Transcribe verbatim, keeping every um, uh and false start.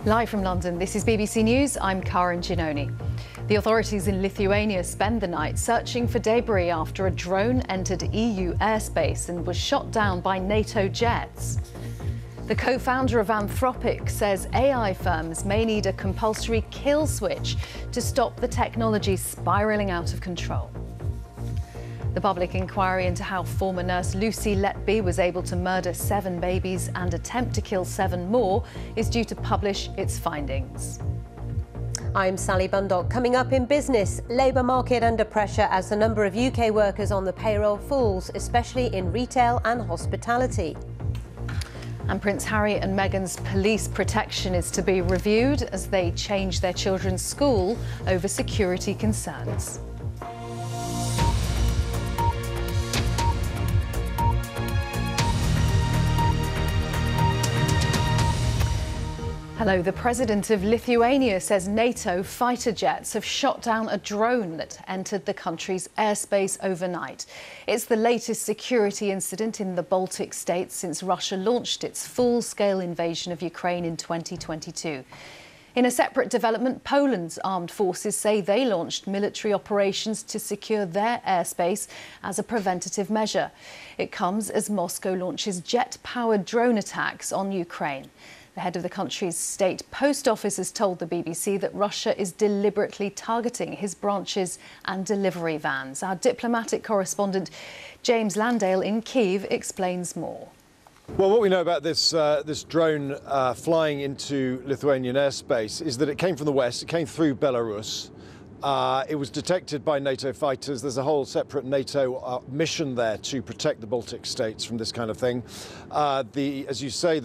Live from London, this is B B C News. I'm Karen Giannoni. The authorities in Lithuania spend the night searching for debris after a drone entered E U airspace and was shot down by NATO jets. The co-founder of Anthropic says A I firms may need a compulsory kill switch to stop the technology spiralling out of control. The public inquiry into how former nurse Lucy Letby was able to murder seven babies and attempt to kill seven more is due to publish its findings. I'm Sally Bundock. Coming up in business, labour market under pressure as the number of U K workers on the payroll falls, especially in retail and hospitality. And Prince Harry and Meghan's police protection is to be reviewed as they change their children's school over security concerns. Hello. The president of Lithuania says NATO fighter jets have shot down a drone that entered the country's airspace overnight. It's the latest security incident in the Baltic states since Russia launched its full-scale invasion of Ukraine in twenty twenty-two. In a separate development, Poland's armed forces say they launched military operations to secure their airspace as a preventative measure. It comes as Moscow launches jet-powered drone attacks on Ukraine. The head of the country's state post office has told the B B C that Russia is deliberately targeting his branches and delivery vans. Our diplomatic correspondent James Landale in Kyiv explains more. Well, what we know about this uh, this drone uh, flying into Lithuanian airspace is that it came from the west. It came through Belarus. Uh, it was detected by NATO fighters. There's a whole separate NATO uh, mission there to protect the Baltic states from this kind of thing. Uh, the, as you say,